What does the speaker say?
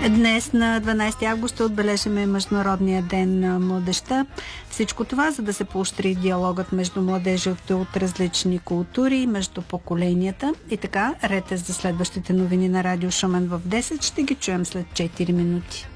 Днес на 12 августа отбележаме Международния ден на младежта. Всичко това, за да се поощри диалогът между младежите от различни култури, между поколенията. И така, ред е за следващите новини на Радио Шумен в 10. Ще ги чуем след 4 минути.